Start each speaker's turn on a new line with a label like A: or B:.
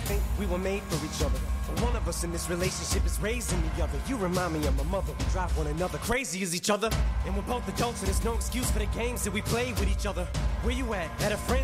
A: think we were made for each other. But one of us in this relationship is raising the other. You remind me of my mother. We drive one another crazy as each other. And we're both adults and there's no excuse for the games that we play with each other. Where you at? At a friend's